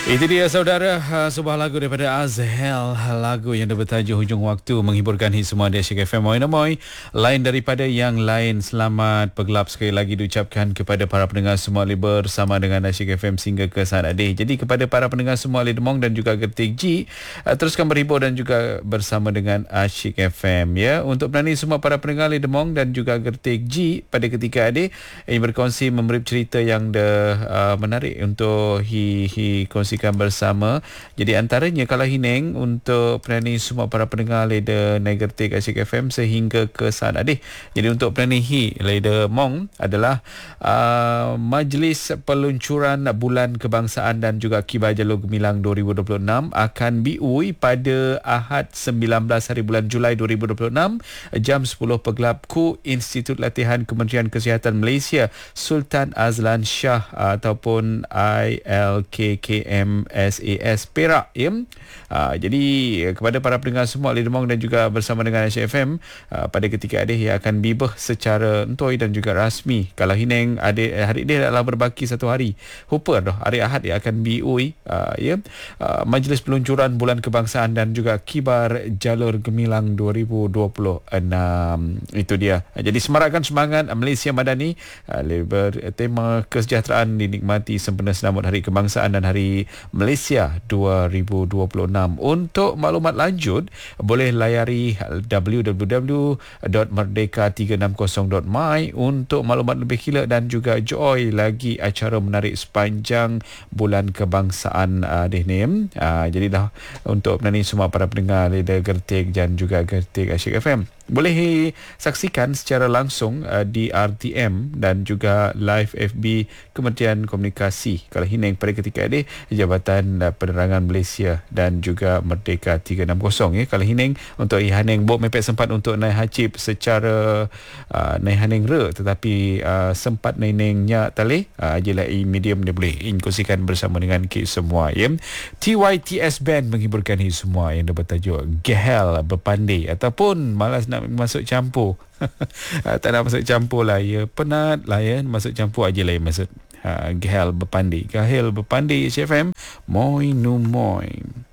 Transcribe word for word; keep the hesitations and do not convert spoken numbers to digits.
Itu dia saudara, uh, sebuah lagu daripada Azhel, lagu yang bertajuk Hujung Waktu, menghiburkan hit semua di Asyik F M. Moi Namoy, lain daripada yang lain. Selamat bergelap sekali lagi diucapkan kepada para pendengar semua Ali bersama dengan Asyik F M sehingga ke saat ini. Jadi kepada para pendengar semua Ali Demong dan juga Gertik G, uh, teruskan berhibur dan juga bersama dengan Asyik F M ya. Untuk menani semua para pendengar Ali Demong dan juga Gertik G pada ketika ini yang berkongsi memberi cerita yang de, uh, menarik untuk hi hi kongsi bersama. Jadi antaranya kalau Hineng untuk penani semua para pendengar Leda Negertik Asyik F M sehingga ke saat adih. Jadi untuk penani Hi Leda Mong adalah uh, Majlis Peluncuran Bulan Kebangsaan dan juga Kibar Jalur Gemilang dua ribu dua puluh enam akan biui pada Ahad sembilan belas hari bulan Julai dua ribu dua puluh enam jam sepuluh pegelap ku Institut Latihan Kementerian Kesihatan Malaysia Sultan Azlan Shah ataupun I L K K M S A S Perak ya. Uh, jadi kepada para pendengar semua Ali Demong dan juga bersama dengan Asyik F M uh, pada ketika adih ia akan bibah secara entoi dan juga rasmi. Kalau Hineng ada hari dia adalah berbaki satu hari. Hooper dah hari Ahad ia akan B U I uh, ya. Uh, Majlis Peluncuran Bulan Kebangsaan dan juga Kibar Jalur Gemilang dua ribu dua puluh enam. Itu dia. Uh, jadi semarakkan semangat Malaysia Madani uh, bertema kesejahteraan dinikmati sempena sambut Hari Kebangsaan dan Hari Malaysia dua ribu dua puluh enam. Untuk maklumat lanjut boleh layari w w w dot merdeka tiga enam kosong dot my untuk maklumat lebih gila dan juga joy lagi acara menarik sepanjang bulan kebangsaan uh, Dehnem. Uh, jadi dah untuk menani semua para pendengar Leda Gertik dan juga Gertik Asyik F M boleh saksikan secara langsung uh, di R T M dan juga live F B Kementerian Komunikasi kalau Hineng pada ketika ini Jabatan uh, Penerangan Malaysia dan juga Merdeka tiga enam kosong ya. Kalau Hineng untuk Hineng bok mepet sempat untuk naik hacip secara uh, naik Hineng re tetapi uh, sempat naiknya tali uh, jelah medium dia boleh inklusikan bersama dengan kita semua ya. T Y T S Band menghiburkan ini semua yang bertajuk Gehel Berpandai ataupun malas nak masuk campur. Tak nak masuk campur lah ya. Penat lah ya. Masuk campur aja lah ya maksud. Ha, Gehel Berpandai. Gehel Berpandai C F M. Moi no moi.